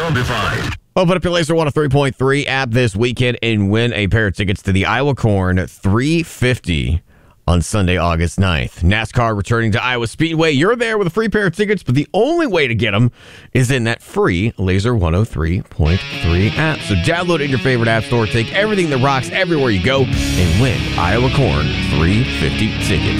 notified. Open up your Laser 103.3 app this weekend and win a pair of tickets to the Iowa Corn 350 on Sunday, August 9th. NASCAR returning to Iowa Speedway. You're there with a free pair of tickets, but the only way to get them is in that free Laser 103.3 app. So download it in your favorite app store, take everything that rocks everywhere you go, and win Iowa Corn 350 tickets.